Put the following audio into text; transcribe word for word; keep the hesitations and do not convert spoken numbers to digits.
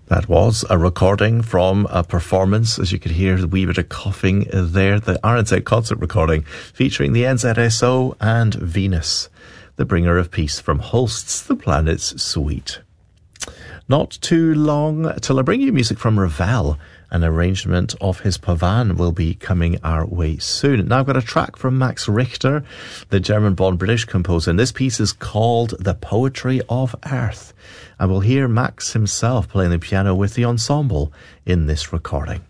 That was a recording from a performance, as you could hear, a wee bit of coughing there, the R N Z concert recording featuring the N Z S O and Venus, the bringer of peace from Holst's The Planet's Suite. Not too long till I bring you music from Ravel. An arrangement of his Pavan will be coming our way soon. Now I've got a track from Max Richter, the German-born British composer, and this piece is called The Poetry of Earth. And we'll hear Max himself playing the piano with the ensemble in this recording.